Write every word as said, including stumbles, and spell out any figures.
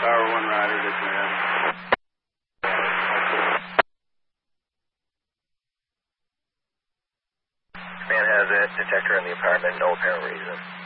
Tower one rider to command. Command has a detector in the apartment, no apparent reason.